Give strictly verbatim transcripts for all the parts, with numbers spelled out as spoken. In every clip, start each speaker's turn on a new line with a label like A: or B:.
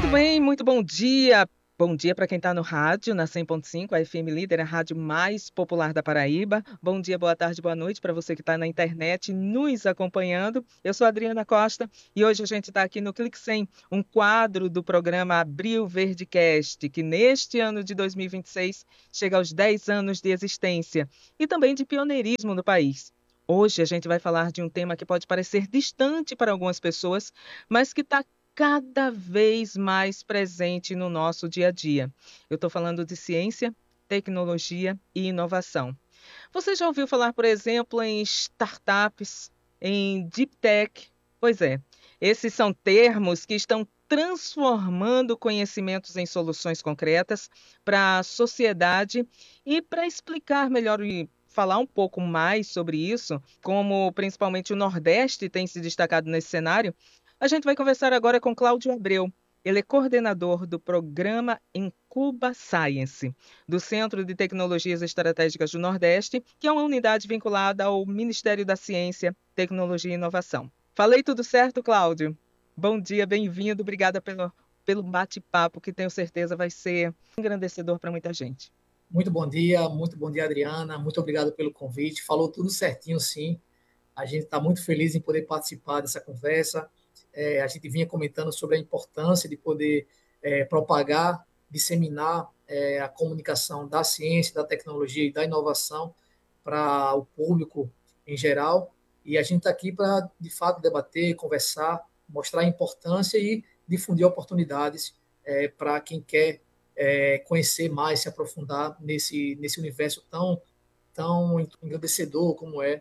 A: Muito bem, muito bom dia. Bom dia para quem está no rádio, na cem ponto cinco, a F M Líder, a rádio mais popular da Paraíba. Bom dia, boa tarde, boa noite para você que está na internet nos acompanhando. Eu sou a Adriana Costa e hoje a gente está aqui no Clique cem, um quadro do programa Abril Verdecast, que neste ano de dois mil e vinte e seis chega aos dez anos de existência e também de pioneirismo no país. Hoje a gente vai falar de um tema que pode parecer distante para algumas pessoas, mas que está cada vez mais presente no nosso dia a dia. Eu estou falando de ciência, tecnologia e inovação. Você já ouviu falar, por exemplo, em startups, em deep tech? Pois é, esses são termos que estão transformando conhecimentos em soluções concretas para a sociedade. E para explicar melhor e falar um pouco mais sobre isso, como principalmente o Nordeste tem se destacado nesse cenário, a gente vai conversar agora com Cláudio Abreu. Ele é coordenador do programa Incuba Science, do Centro de Tecnologias Estratégicas do Nordeste, que é uma unidade vinculada ao Ministério da Ciência, Tecnologia e Inovação. Falei tudo certo, Cláudio? Bom dia, bem-vindo. Obrigada pelo, pelo bate-papo, que tenho certeza vai ser engrandecedor para muita gente.
B: Muito bom dia, muito bom dia, Adriana. Muito obrigado pelo convite. Falou tudo certinho, sim. A gente está muito feliz em poder participar dessa conversa. É, a gente vinha comentando sobre a importância de poder é, propagar, disseminar é, a comunicação da ciência, da tecnologia e da inovação para o público em geral. E a gente está aqui para, de fato, debater, conversar, mostrar a importância e difundir oportunidades é, para quem quer é, conhecer mais, se aprofundar nesse, nesse universo tão, tão engrandecedor como é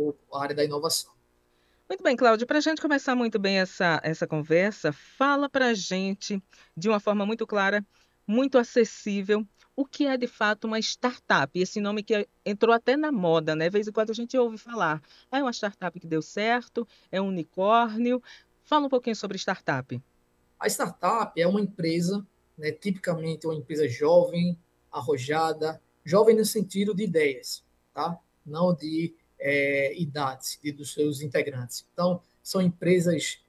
B: a área da inovação.
A: Muito bem, Cláudio, para a gente começar muito bem essa, essa conversa, fala para a gente, de uma forma muito clara, muito acessível, o que é de fato uma startup. Esse nome que entrou até na moda, né? De vez em quando a gente ouve falar, ah, é uma startup que deu certo, é um unicórnio. Fala um pouquinho sobre startup.
B: A startup é uma empresa, né, tipicamente uma empresa jovem, arrojada, jovem no sentido de ideias, tá? Não de é, idades de, dos seus integrantes. Então, são empresas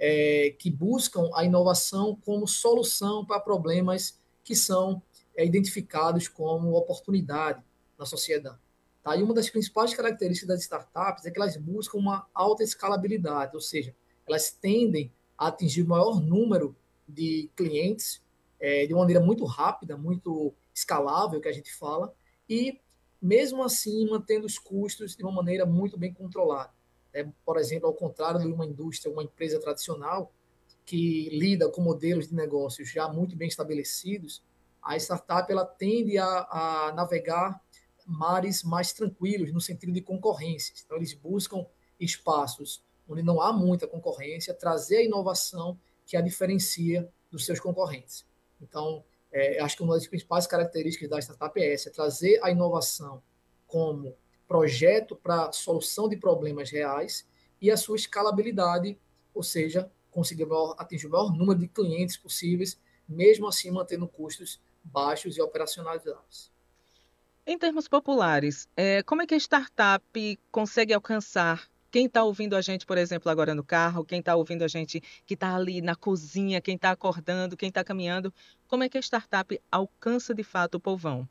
B: é, que buscam a inovação como solução para problemas que são é, identificados como oportunidade na sociedade. Tá? E uma das principais características das startups é que elas buscam uma alta escalabilidade, ou seja, elas tendem a atingir o maior número de clientes é, de uma maneira muito rápida, muito escalável, que a gente fala, e mesmo assim mantendo os custos de uma maneira muito bem controlada. É, por exemplo, ao contrário de uma indústria, uma empresa tradicional, que lida com modelos de negócios já muito bem estabelecidos, a startup ela tende a, a navegar mares mais tranquilos no sentido de concorrência. Então, eles buscam espaços onde não há muita concorrência, trazer a inovação que a diferencia dos seus concorrentes. Então, é, acho que uma das principais características da startup é essa, é trazer a inovação como projeto para solução de problemas reais e a sua escalabilidade, ou seja, conseguir atingir o maior número de clientes possíveis, mesmo assim mantendo custos baixos e operacionalizados.
A: Em termos populares, é, como é que a startup consegue alcançar quem está ouvindo a gente, por exemplo, agora no carro, quem está ouvindo a gente que está ali na cozinha, quem está acordando, quem está caminhando? Como é que a startup alcança de fato o povão?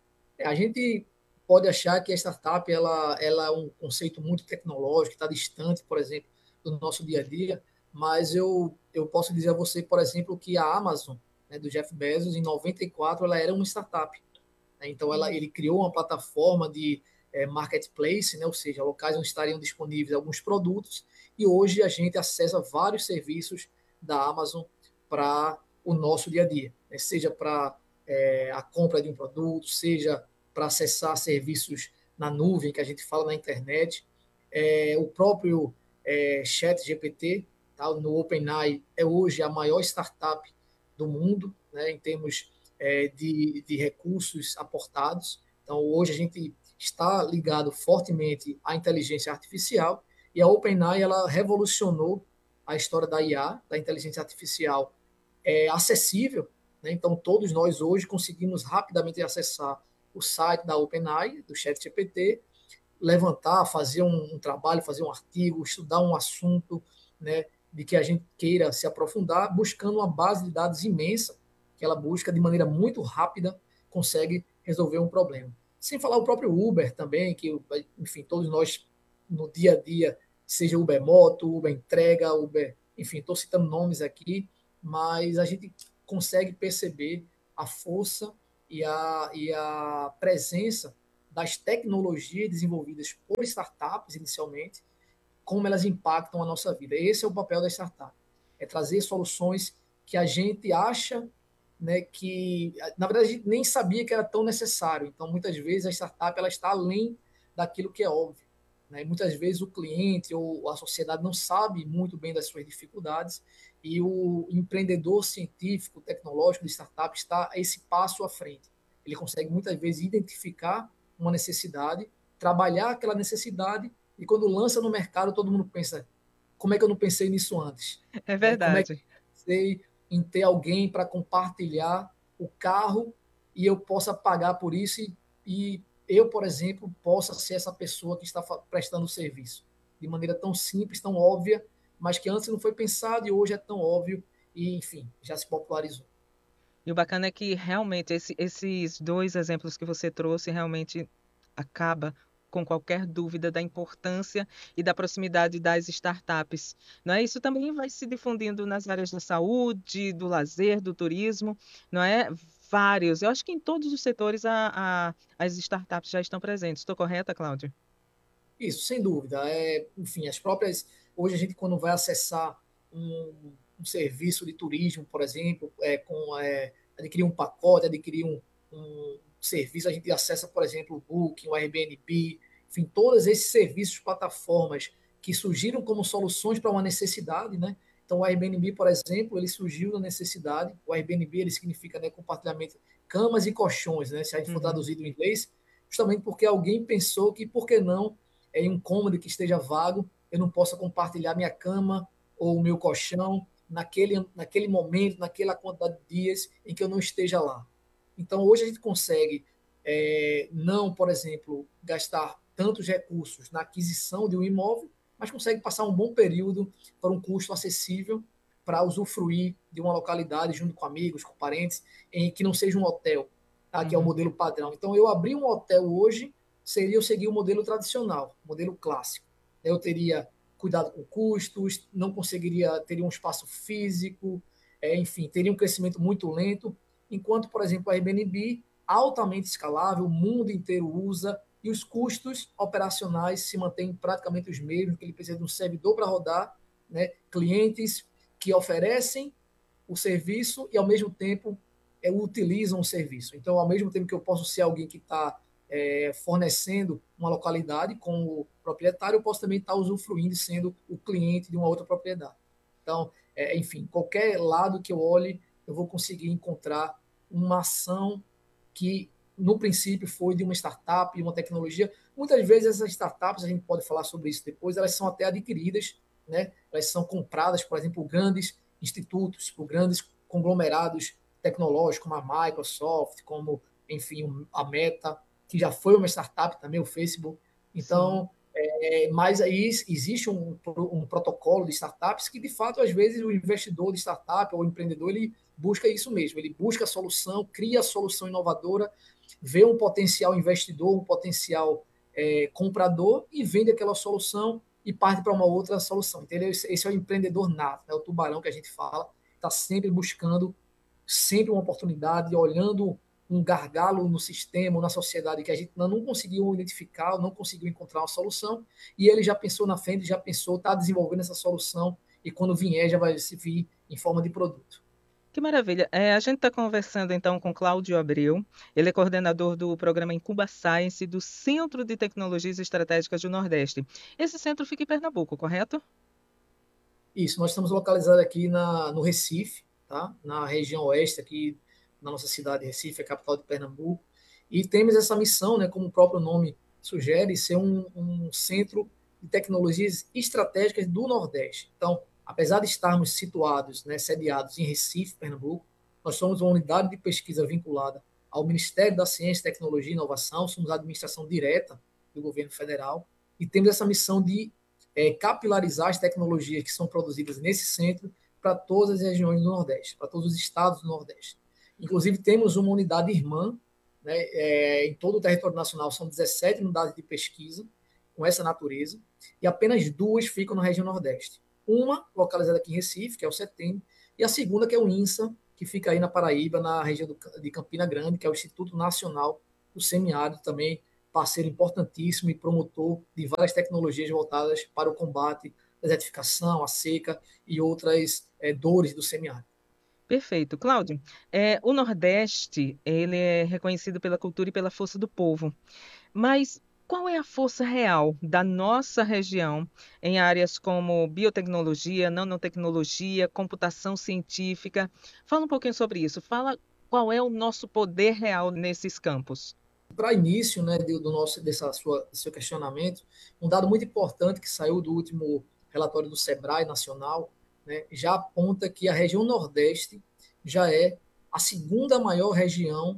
B: A gente pode achar que a startup ela, ela é um conceito muito tecnológico, está distante, por exemplo, do nosso dia a dia, mas eu, eu posso dizer a você, por exemplo, que a Amazon, né, do Jeff Bezos, em noventa e quatro, ela era uma startup. Né? Então, ela, ele criou uma plataforma de é, marketplace, né, ou seja, locais onde estariam disponíveis alguns produtos, e hoje a gente acessa vários serviços da Amazon para o nosso dia a dia, né? Seja para é, a compra de um produto, seja para acessar serviços na nuvem, que a gente fala na internet. É, o próprio é, Chat G P T, tá, no OpenAI, é hoje a maior startup do mundo, né, em termos é, de, de recursos aportados. Então, hoje a gente está ligado fortemente à inteligência artificial e a OpenAI ela revolucionou a história da I A, da inteligência artificial, é, acessível. Né? Então, todos nós hoje conseguimos rapidamente acessar o site da OpenAI, do ChatGPT, levantar, fazer um, um trabalho, fazer um artigo, estudar um assunto, né, de que a gente queira se aprofundar, buscando uma base de dados imensa, que ela busca de maneira muito rápida, consegue resolver um problema. Sem falar o próprio Uber também, que, enfim, todos nós, no dia a dia, seja Uber Moto, Uber Entrega, Uber, enfim, estou citando nomes aqui, mas a gente consegue perceber a força e a, e a presença das tecnologias desenvolvidas por startups, inicialmente, como elas impactam a nossa vida. Esse é o papel da startup, é trazer soluções que a gente acha, né, que, na verdade, a gente nem sabia que era tão necessário. Então, muitas vezes, a startup ela está além daquilo que é óbvio. Né? E muitas vezes, o cliente ou a sociedade não sabe muito bem das suas dificuldades e o empreendedor científico, tecnológico de startup está a esse passo à frente. Ele consegue, muitas vezes, identificar uma necessidade, trabalhar aquela necessidade e, quando lança no mercado, todo mundo pensa, como é que eu não pensei nisso antes?
A: É
B: Né? Como é que
A: verdade.
B: eu pensei em ter alguém para compartilhar o carro e eu possa pagar por isso e, e eu, por exemplo, possa ser essa pessoa que está prestando o serviço de maneira tão simples, tão óbvia, mas que antes não foi pensado e hoje é tão óbvio e, enfim, já se popularizou.
A: E o bacana é que realmente esse- esses dois exemplos que você trouxe realmente acaba com qualquer dúvida da importância e da proximidade das startups. Não é? Isso também vai se difundindo nas áreas da saúde, do lazer, do turismo, não é? Vários. Eu acho que em todos os setores a- a- as startups já estão presentes. Estou correta, Cláudia?
B: Isso, sem dúvida. É, enfim, as próprias. Hoje a gente, quando vai acessar um, um serviço de turismo, por exemplo, é, com, é, adquirir um pacote, adquirir um, um serviço, a gente acessa, por exemplo, o Booking, o Airbnb, enfim, todos esses serviços, plataformas que surgiram como soluções para uma necessidade, né? Então, o Airbnb, por exemplo, ele surgiu da necessidade. O Airbnb, ele significa, né, compartilhamento, camas e colchões, né? Se a gente for
A: Uhum.
B: traduzido em inglês, justamente porque alguém pensou que, por que não, é, em um cômodo que esteja vago, eu não possa compartilhar minha cama ou o meu colchão naquele, naquele momento, naquela quantidade de dias em que eu não esteja lá. Então, hoje a gente consegue é, não, por exemplo, gastar tantos recursos na aquisição de um imóvel, mas consegue passar um bom período por um custo acessível para usufruir de uma localidade junto com amigos, com parentes, em que não seja um hotel, tá? Que é o
A: Uhum.
B: modelo padrão. Então, eu abri um hotel hoje, seria eu seguir o modelo tradicional, o modelo clássico. Eu teria cuidado com custos, não conseguiria, teria um espaço físico, é, enfim, teria um crescimento muito lento, enquanto, por exemplo, a Airbnb, altamente escalável, o mundo inteiro usa, e os custos operacionais se mantêm praticamente os mesmos, que ele precisa de um servidor para rodar, né? Clientes que oferecem o serviço e, ao mesmo tempo, é, utilizam o serviço. Então, ao mesmo tempo que eu posso ser alguém que está é, fornecendo uma localidade com o proprietário, eu posso também estar usufruindo sendo o cliente de uma outra propriedade. Então, é, enfim, qualquer lado que eu olhe, eu vou conseguir encontrar uma ação que, no princípio, foi de uma startup, de uma tecnologia. Muitas vezes essas startups, a gente pode falar sobre isso depois, elas são até adquiridas, né? Elas são compradas, por exemplo, grandes institutos, por grandes conglomerados tecnológicos, como a Microsoft, como, enfim, a Meta, que já foi uma startup também, o Facebook.
A: Sim.
B: Então, é, mas aí existe um, um protocolo de startups que, de fato, às vezes o investidor de startup ou o empreendedor, ele busca isso mesmo, ele busca a solução, cria a solução inovadora, vê um potencial investidor, um potencial é, comprador e vende aquela solução e parte para uma outra solução. Entendeu? Esse é o empreendedor nato, né? O tubarão que a gente fala, está sempre buscando sempre uma oportunidade, olhando um gargalo no sistema, na sociedade que a gente não conseguiu identificar, não conseguiu encontrar uma solução, e ele já pensou na frente, já pensou, está desenvolvendo essa solução, e quando vier, já vai se vir em forma de produto.
A: Que maravilha. É, a gente está conversando então com Cláudio Abreu. Ele é coordenador do programa Incuba Science do Centro de Tecnologias Estratégicas do Nordeste. Esse centro fica em Pernambuco, correto?
B: Isso, nós estamos localizados aqui na, no Recife, tá? Na região oeste, aqui na nossa cidade, Recife, a capital de Pernambuco, e temos essa missão, né, como o próprio nome sugere, ser um, um centro de tecnologias estratégicas do Nordeste. Então, apesar de estarmos situados, né, sediados em Recife, Pernambuco, nós somos uma unidade de pesquisa vinculada ao Ministério da Ciência, Tecnologia e Inovação, somos a administração direta do governo federal, e temos essa missão de é, capilarizar as tecnologias que são produzidas nesse centro para todas as regiões do Nordeste, para todos os estados do Nordeste. Inclusive, temos uma unidade irmã, né, é, em todo o território nacional, são dezessete unidades de pesquisa com essa natureza, e apenas duas ficam na região Nordeste. Uma localizada aqui em Recife, que é o CETEM, e a segunda, que é o INSA, que fica aí na Paraíba, na região do, de Campina Grande, que é o Instituto Nacional do Semiárido, também parceiro importantíssimo e promotor de várias tecnologias voltadas para o combate, a desertificação, a seca e outras é, dores do semiárido.
A: Perfeito. Cláudio, é, o Nordeste, ele é reconhecido pela cultura e pela força do povo. Mas qual é a força real da nossa região em áreas como biotecnologia, nanotecnologia, computação científica? Fala um pouquinho sobre isso. Fala qual é o nosso poder real nesses campos.
B: Para início, né, do nosso dessa sua seu questionamento, um dado muito importante que saiu do último relatório do Sebrae Nacional, né, já aponta que a região Nordeste já é a segunda maior região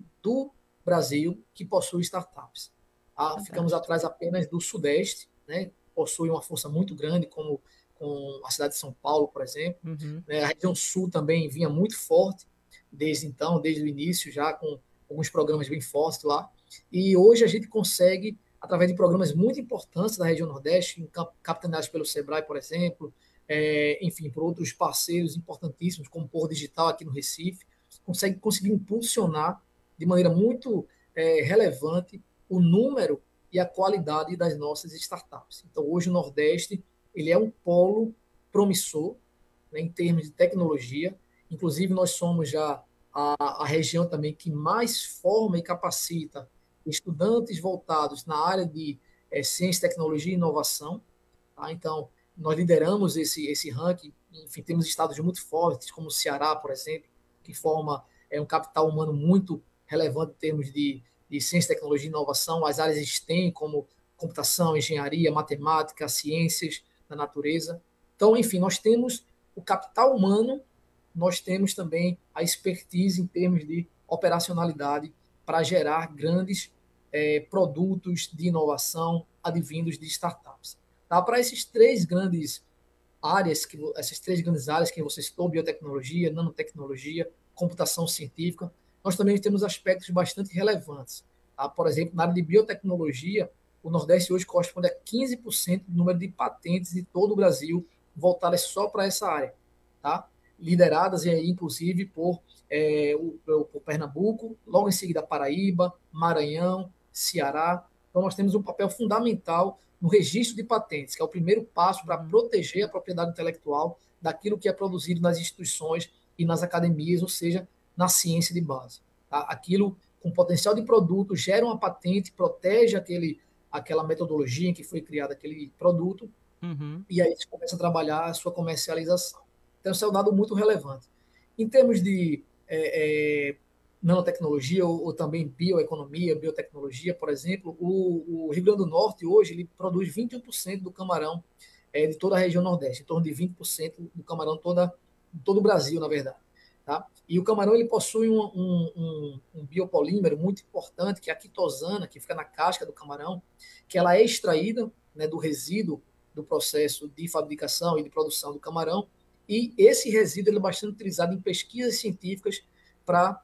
B: do Brasil que possui startups. Ah, ficamos
A: Fantástico.
B: atrás apenas do Sudeste, né, possui uma força muito grande, como com a cidade de São Paulo, por exemplo.
A: Uhum.
B: Né, a região Sul também vinha muito forte desde então, desde o início, já com alguns programas bem fortes lá. E hoje a gente consegue, através de programas muito importantes da região Nordeste, capitaneados pelo Sebrae, por exemplo, é, enfim, por outros parceiros importantíssimos, como o Porto Digital aqui no Recife, consegue conseguir impulsionar de maneira muito é, relevante o número e a qualidade das nossas startups. Então, hoje o Nordeste ele é um polo promissor, né, em termos de tecnologia. Inclusive, nós somos já a, a região também que mais forma e capacita estudantes voltados na área de é, ciência, tecnologia e inovação. Tá? Então, nós lideramos esse, esse ranking. Enfim, temos estados muito fortes, como o Ceará, por exemplo, que forma é, um capital humano muito relevante em termos de, de ciência, tecnologia e inovação. As áreas S T E M, como computação, engenharia, matemática, ciências da natureza. Então, enfim, nós temos o capital humano, nós temos também a expertise em termos de operacionalidade para gerar grandes é, produtos de inovação advindos de startups. Tá? Para esses três grandes áreas, que, essas três grandes áreas que você citou, biotecnologia, nanotecnologia, computação científica, nós também temos aspectos bastante relevantes. Tá? Por exemplo, na área de biotecnologia, o Nordeste hoje corresponde a quinze por cento do número de patentes de todo o Brasil voltadas só para essa área. Tá? Lideradas, e aí, inclusive, por, é, o, por Pernambuco, logo em seguida Paraíba, Maranhão, Ceará. Então, nós temos um papel fundamental no registro de patentes, que é o primeiro passo para
A: Uhum.
B: proteger a propriedade intelectual daquilo que é produzido nas instituições e nas academias, ou seja, na ciência de base. Tá? Aquilo com potencial de produto gera uma patente, protege aquele, aquela metodologia em que foi criado aquele produto,
A: Uhum.
B: e aí você começa a trabalhar a sua comercialização. Então, isso é um dado muito relevante. Em termos de é, é, nanotecnologia ou, ou também bioeconomia, biotecnologia, por exemplo, o, o Rio Grande do Norte hoje ele produz vinte e um por cento do camarão é, de toda a região Nordeste, em torno de vinte por cento do camarão toda, de todo o Brasil, na verdade. Tá? E o camarão ele possui um, um, um, um biopolímero muito importante, que é a quitosana, que fica na casca do camarão, que ela é extraída, né, do resíduo do processo de fabricação e de produção do camarão, e esse resíduo ele é bastante utilizado em pesquisas científicas para,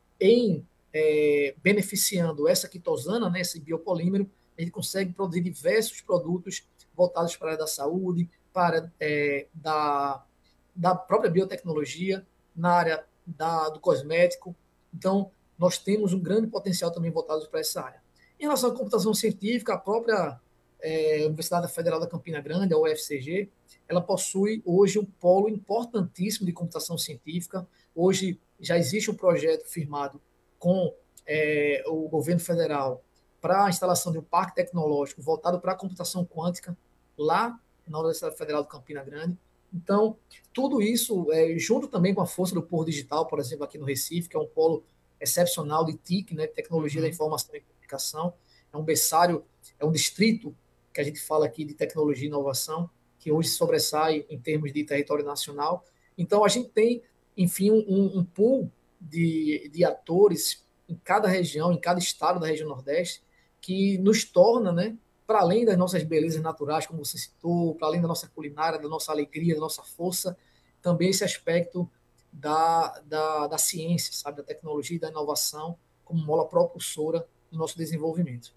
B: em é, beneficiando essa quitosana, né, esse biopolímero, a gente consegue produzir diversos produtos voltados para a área da saúde, para é, da, da própria biotecnologia, na área da, do cosmético. Então, nós temos um grande potencial também voltado para essa área. Em relação à computação científica, a própria é, Universidade Federal da Campina Grande, a U F C G, ela possui hoje um polo importantíssimo de computação científica. Hoje já existe um projeto firmado com é, o governo federal para a instalação de um parque tecnológico voltado para a computação quântica lá na Universidade Federal de Campina Grande. Então, tudo isso, é, junto também com a força do Porto Digital, por exemplo, aqui no Recife, que é um polo excepcional de T I C, né, Tecnologia da
A: Uhum.
B: Informação e Comunicação, é um berçário, é um distrito que a gente fala aqui de tecnologia e inovação, que hoje sobressai em termos de território nacional. Então, a gente tem, enfim, um, um pool de, de atores em cada região, em cada estado da região Nordeste, que nos torna, né, para além das nossas belezas naturais, como você citou, para além da nossa culinária, da nossa alegria, da nossa força, também esse aspecto da, da, da ciência, sabe, da tecnologia e da inovação como mola propulsora do nosso desenvolvimento.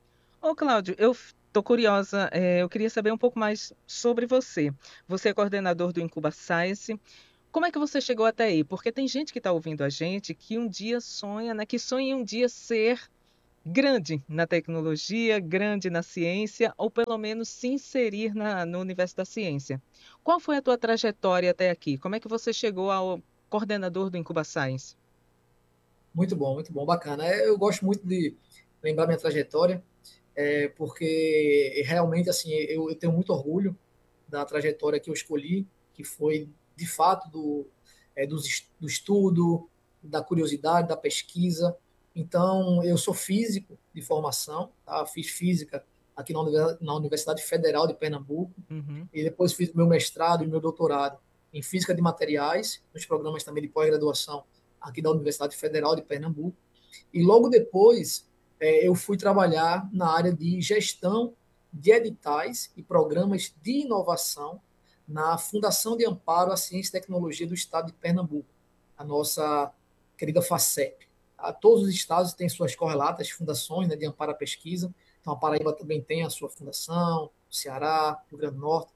A: Ô, Cláudio, eu estou curiosa, eh, eu queria saber um pouco mais sobre você. Você é coordenador do Incuba Science. Como é que você chegou até aí? Porque tem gente que está ouvindo a gente que um dia sonha, né, que sonha em um dia ser grande na tecnologia, grande na ciência, ou pelo menos se inserir na, no universo da ciência. Qual foi a tua trajetória até aqui? Como é que você chegou ao coordenador do Incuba Science?
B: Muito bom, muito bom, bacana. É, eu gosto muito de lembrar minha trajetória, é, porque realmente assim eu, eu tenho muito orgulho da trajetória que eu escolhi, que foi de fato do, é, do, do estudo, da curiosidade, da pesquisa. Então, eu sou físico de formação, tá? Fiz física aqui na Univers- na Universidade Federal de Pernambuco,
A: Uhum.
B: e depois fiz meu mestrado e meu doutorado em física de materiais, nos programas também de pós-graduação aqui da Universidade Federal de Pernambuco. E logo depois, é, eu fui trabalhar na área de gestão de editais e programas de inovação na Fundação de Amparo à Ciência e Tecnologia do Estado de Pernambuco, a nossa querida FACEP. Tá? Todos os estados têm suas correlatas fundações, né, de amparo à pesquisa. Então, a Paraíba também tem a sua fundação, o Ceará, Rio Grande do Norte.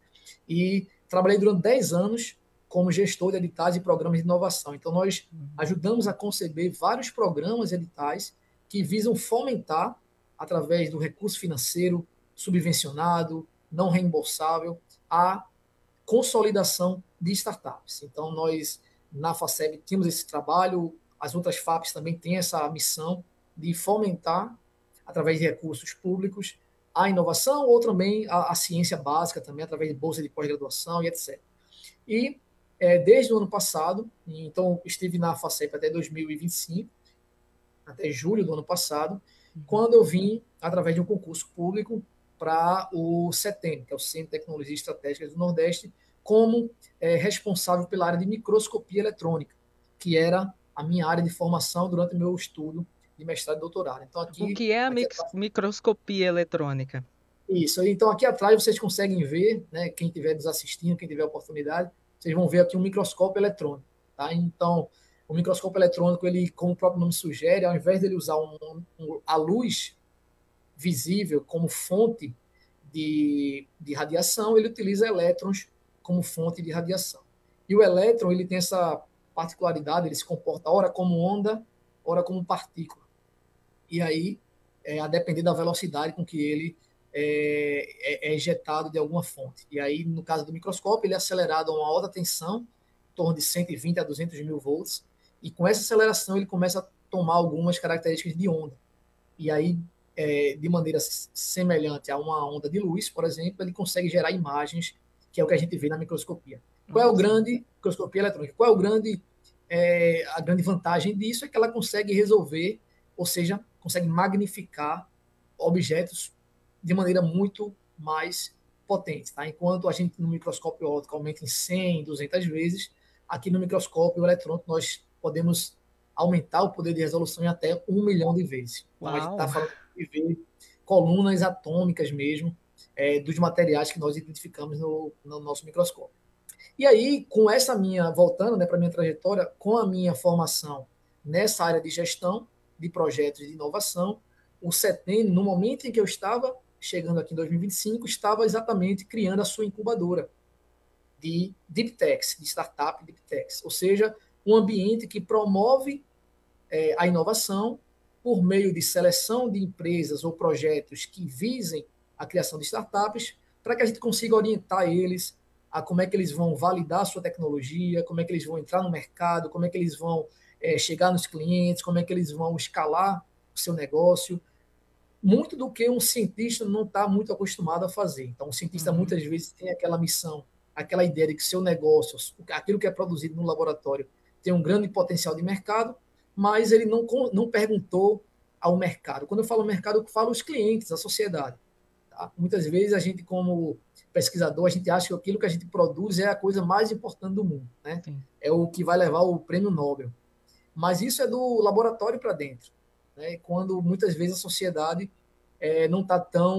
B: E trabalhei durante dez anos como gestor de editais e programas de inovação. Então, nós
A: Uhum.
B: ajudamos a conceber vários programas editais que visam fomentar, através do recurso financeiro subvencionado, não reembolsável, a consolidação de startups. Então, nós, na FACEB, tínhamos esse trabalho, as outras FAPs também têm essa missão de fomentar, através de recursos públicos, a inovação ou também a, a ciência básica, também através de bolsa de pós-graduação e etcétera. E é, desde o ano passado, então estive na FACEP até dois mil e vinte e cinco, até julho do ano passado,
A: Uhum.
B: quando eu vim, através de um concurso público, para o CETEM, que é o Centro de Tecnologia Estratégica do Nordeste, como é, responsável pela área de microscopia eletrônica, que era a minha área de formação durante o meu estudo de mestrado e doutorado. Então,
A: O
B: aqui,
A: que é a
B: aqui
A: mix-
B: atrás,
A: microscopia eletrônica?
B: isso. Então, aqui atrás vocês conseguem ver, né, quem estiver nos assistindo, quem tiver oportunidade, vocês vão ver aqui um microscópio eletrônico. Tá? Então, o microscópio eletrônico, ele, como o próprio nome sugere, ao invés dele usar um, um, a luz visível como fonte de, de radiação, ele utiliza elétrons como fonte de radiação. E o elétron, ele tem essa particularidade, ele se comporta ora como onda, ora como partícula. E aí, é, a depender da velocidade com que ele é, é, é injetado de alguma fonte. E aí, no caso do microscópio, ele é acelerado a uma alta tensão, em torno de cento e vinte a duzentos mil volts, e com essa aceleração ele começa a tomar algumas características de onda. E aí, é, de maneira semelhante a uma onda de luz, por exemplo, ele consegue gerar imagens, que é o que a gente vê na microscopia. Qual é o
A: Nossa.
B: grande microscopia eletrônica? Qual é o grande é, a grande vantagem disso é que ela consegue resolver, ou seja, consegue magnificar objetos de maneira muito mais potente, tá? Enquanto a gente no microscópio óptico aumenta em cem, duzentas vezes, aqui no microscópio eletrônico nós podemos aumentar o poder de resolução em até um milhão de vezes. Então a gente está
A: Uau!
B: falando de ver colunas atômicas mesmo é, dos materiais que nós identificamos no, no nosso microscópio. E aí, com essa minha, voltando, né, para minha trajetória, com a minha formação nessa área de gestão de projetos de inovação, o CETEM, no momento em que eu estava chegando aqui em dois mil e vinte e cinco, estava exatamente criando a sua incubadora de deep techs, de startup deep techs, ou seja, um ambiente que promove é, a inovação por meio de seleção de empresas ou projetos que visem a criação de startups, para que a gente consiga orientar eles a como é que eles vão validar a sua tecnologia, como é que eles vão entrar no mercado, como é que eles vão é, chegar nos clientes, como é que eles vão escalar o seu negócio. Muito do que um cientista não está muito acostumado a fazer. Então, o cientista
A: Uhum.
B: muitas vezes tem aquela missão, aquela ideia de que seu negócio, aquilo que é produzido no laboratório, tem um grande potencial de mercado, mas ele não, não perguntou ao mercado. Quando eu falo mercado, eu falo os clientes, a sociedade. Tá? Muitas vezes a gente, como pesquisador, a gente acha que aquilo que a gente produz é a coisa mais importante do mundo, né?
A: Sim.
B: É o que vai levar o prêmio Nobel. Mas isso é do laboratório para dentro, né? Quando muitas vezes a sociedade é, não está tão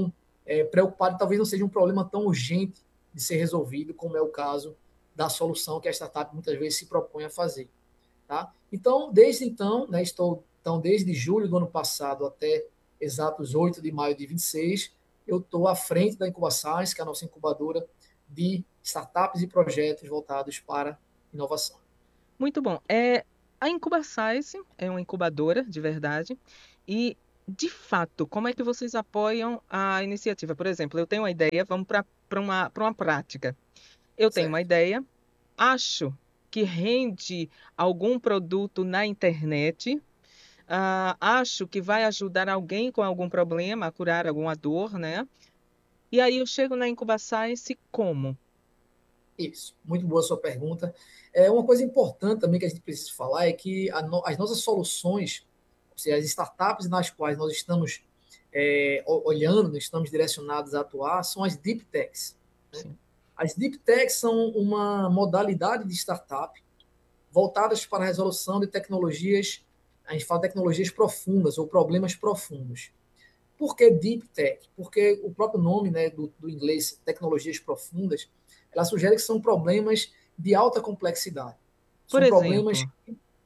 B: é, preocupado, talvez não seja um problema tão urgente de ser resolvido, como é o caso da solução que a startup muitas vezes se propõe a fazer. Tá? Então, desde então, né, estou então, desde julho do ano passado até exatos oito de maio de vinte e seis, eu estou à frente da IncubaScience, que é a nossa incubadora de startups e projetos voltados para inovação.
A: Muito bom. É, a IncubaScience é uma incubadora de verdade. E, de fato, como é que vocês apoiam a iniciativa? Por exemplo, eu tenho uma ideia, vamos para uma, para uma prática. Eu tenho uma
B: Certo.
A: ideia, acho que rende algum produto na internet, ah, acho que vai ajudar alguém com algum problema a curar alguma dor, né? E aí eu chego na IncubaScience como?
B: Isso, muito boa a sua pergunta. É, uma coisa importante também que a gente precisa falar é que a no, as nossas soluções, ou seja, as startups nas quais nós estamos é, olhando, estamos direcionados a atuar, são as deep techs. Né?
A: Sim.
B: As deep techs são uma modalidade de startup voltadas para a resolução de tecnologias, a gente fala tecnologias profundas ou problemas profundos. Por que Deep Tech? Porque o próprio nome, né, do, do inglês, tecnologias profundas, ela sugere que são problemas de alta complexidade.
A: Por
B: São problemas,
A: exemplo,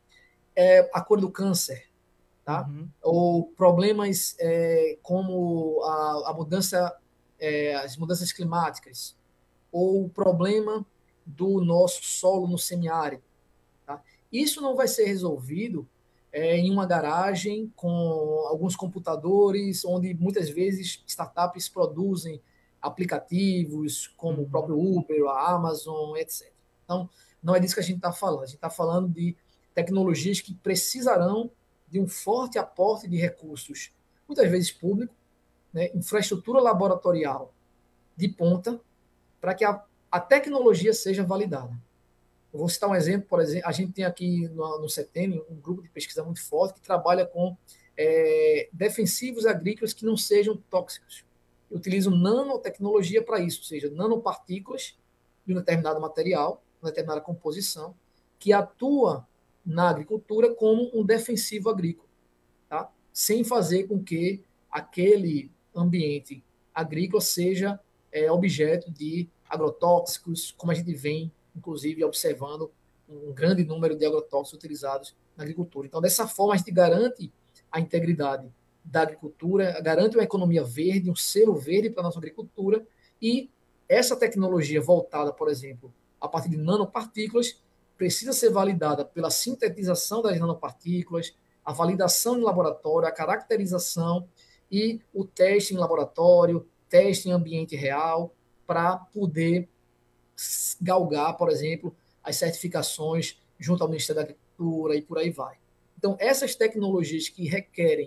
B: é, a cor do câncer, tá?
A: uhum,
B: Ou problemas é, como a, a mudança, é, as mudanças climáticas, ou o problema do nosso solo no semiárido. Tá? Isso não vai ser resolvido é, em uma garagem com alguns computadores, onde muitas vezes startups produzem aplicativos como o
A: uhum,
B: próprio Uber, a Amazon, etcétera. Então, não é disso que a gente está falando. A gente está falando de tecnologias que precisarão de um forte aporte de recursos, muitas vezes público, né, infraestrutura laboratorial de ponta, para que a, a tecnologia seja validada. Eu vou citar um exemplo, por exemplo, a gente tem aqui no, no CETEM um grupo de pesquisa muito forte que trabalha com é, defensivos agrícolas que não sejam tóxicos. Utilizam nanotecnologia para isso, ou seja, nanopartículas de um determinado material, uma determinada composição, que atua na agricultura como um defensivo agrícola, tá? Sem fazer com que aquele ambiente agrícola seja é, objeto de agrotóxicos, como a gente vem, inclusive, observando um grande número de agrotóxicos utilizados na agricultura. Então, dessa forma, a gente garante a integridade da agricultura, garante uma economia verde, um selo verde para a nossa agricultura, e essa tecnologia voltada, por exemplo, a partir de nanopartículas, precisa ser validada pela sintetização das nanopartículas, a validação em laboratório, a caracterização e o teste em laboratório, teste em ambiente real, para poder galgar, por exemplo, as certificações junto ao Ministério da Agricultura e por aí vai. Então, essas tecnologias que requerem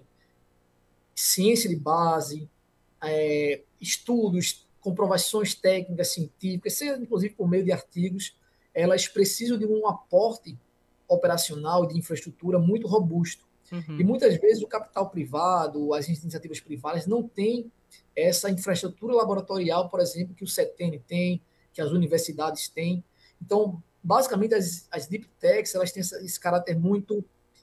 B: ciência de base, é, estudos, comprovações técnicas, científicas, seja inclusive por meio de artigos, elas precisam de um aporte operacional de infraestrutura muito robusto. E
A: uhum.
B: muitas vezes o capital privado, as iniciativas privadas não têm essa infraestrutura laboratorial, por exemplo, que o CETEM tem, que as universidades têm. Então, basicamente, as, as deep techs elas têm esse, esse caráter muito,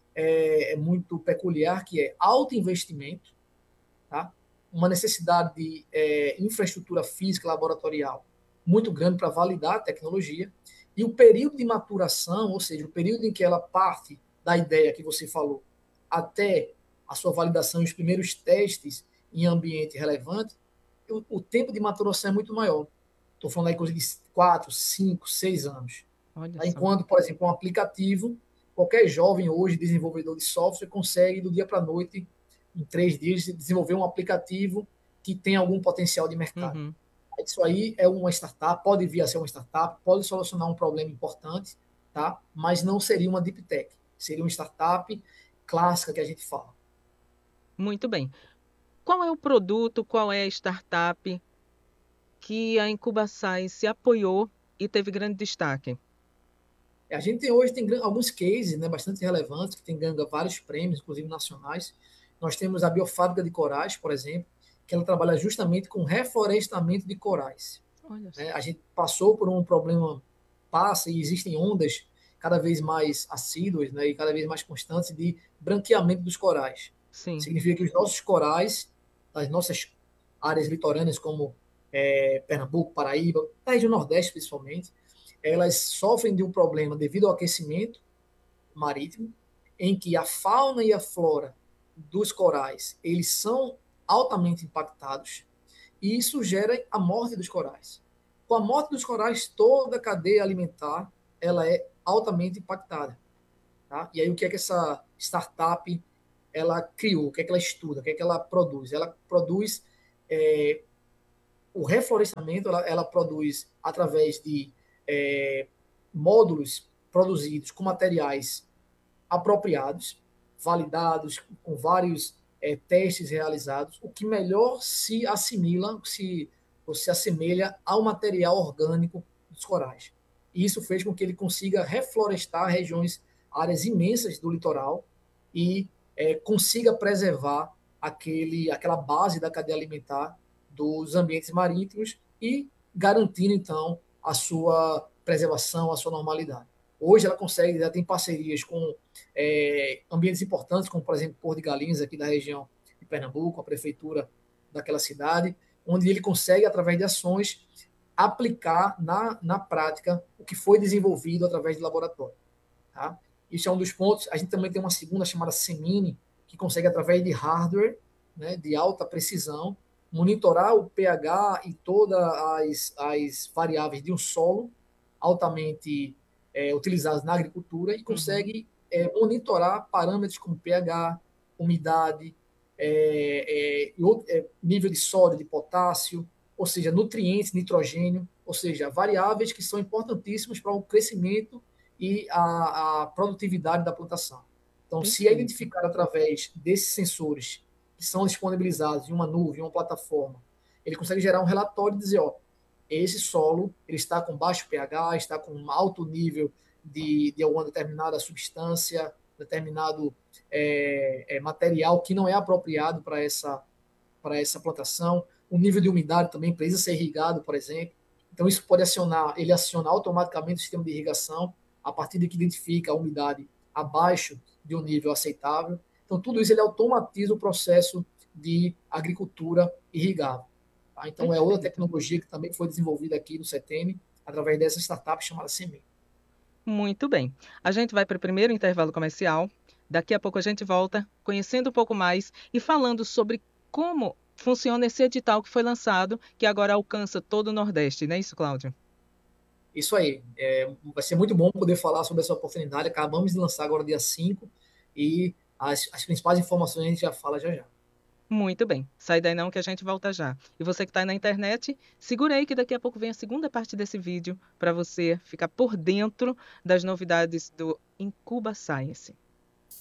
B: é, muito peculiar, que é alto investimento, tá? Uma necessidade de é, infraestrutura física laboratorial muito grande para validar a tecnologia, e o período de maturação, ou seja, o período em que ela parte da ideia que você falou até a sua validação e os primeiros testes em ambiente relevante, o, o tempo de maturação é muito maior. Estou falando aí coisa de quatro, cinco, seis anos.
A: Olha
B: Tá?
A: só.
B: Enquanto, por exemplo, um aplicativo, qualquer jovem hoje, desenvolvedor de software, consegue do dia para a noite, em três dias, desenvolver um aplicativo que tem algum potencial de mercado.
A: Uhum.
B: Isso aí é uma startup, pode vir a ser uma startup, pode solucionar um problema importante, tá? Mas não seria uma deep tech. Seria uma startup clássica que a gente fala.
A: Muito bem. Qual é o produto, qual é a startup que a Incubasai se apoiou e teve grande destaque?
B: A gente tem hoje tem alguns cases, né, bastante relevantes, que tem ganho vários prêmios, inclusive nacionais. Nós temos a Biofábrica de Corais, por exemplo, que ela trabalha justamente com reflorestamento de corais.
A: Olha só.
B: Né? A gente passou por um problema, passa e existem ondas cada vez mais assíduas, né, e cada vez mais constantes de branqueamento dos corais.
A: Sim.
B: Significa que os nossos corais, as nossas áreas litorâneas como é, Pernambuco, Paraíba, a região Nordeste principalmente, elas sofrem de um problema devido ao aquecimento marítimo, em que a fauna e a flora dos corais eles são altamente impactados e isso gera a morte dos corais. Com a morte dos corais, toda a cadeia alimentar ela é altamente impactada. Tá? E aí o que é que essa startup ela criou? O que é que ela estuda? O que é que ela produz? Ela produz é, o reflorestamento, ela, ela produz através de é, módulos produzidos com materiais apropriados, validados, com vários é, testes realizados, o que melhor se assimila, se, ou se assemelha ao material orgânico dos corais. E isso fez com que ele consiga reflorestar regiões, áreas imensas do litoral e é, consiga preservar aquele, aquela base da cadeia alimentar dos ambientes marítimos e garantindo, então, a sua preservação, a sua normalidade. Hoje ela consegue, já tem parcerias com é, ambientes importantes, como por exemplo Porto de Galinhas, aqui da região de Pernambuco, a prefeitura daquela cidade, onde ele consegue, através de ações, aplicar na, na prática o que foi desenvolvido através de laboratório. Tá? Isso é um dos pontos. A gente também tem uma segunda chamada Semini, que consegue, através de hardware, né, de alta precisão, monitorar o pH e todas as, as variáveis de um solo altamente é, utilizados na agricultura e
A: Uhum.
B: consegue é, monitorar parâmetros como pH, umidade, é, é, é, nível de sódio, de potássio, ou seja, nutrientes, nitrogênio, ou seja, variáveis que são importantíssimas para o crescimento e a, a produtividade da plantação. Então, se é
A: Perfeito.
B: identificado através desses sensores que são disponibilizados em uma nuvem, em uma plataforma, ele consegue gerar um relatório e dizer, ó, esse solo ele está com baixo pH, está com um alto nível de, de alguma determinada substância, determinado é, é, material que não é apropriado para essa, para essa plantação. O nível de umidade também precisa ser irrigado, por exemplo. Então, isso pode acionar, ele aciona automaticamente o sistema de irrigação a partir de que identifica a umidade abaixo de um nível aceitável. Então, tudo isso ele automatiza o processo de agricultura irrigável. Tá? Então, é outra
A: Perfeito.
B: tecnologia que também foi desenvolvida aqui no C T M através dessa startup chamada Semin.
A: Muito bem. A gente vai para o primeiro intervalo comercial. Daqui a pouco a gente volta, conhecendo um pouco mais e falando sobre como funciona esse edital que foi lançado, que agora alcança todo o Nordeste, não é isso, Cláudio?
B: Isso aí. É, vai ser muito bom poder falar sobre essa oportunidade. Acabamos de lançar agora dia cinco e as, as principais informações a gente já fala já já.
A: Muito bem. Sai daí não que a gente volta já. E você que está na internet, segura aí que daqui a pouco vem a segunda parte desse vídeo para você ficar por dentro das novidades do Incuba Science.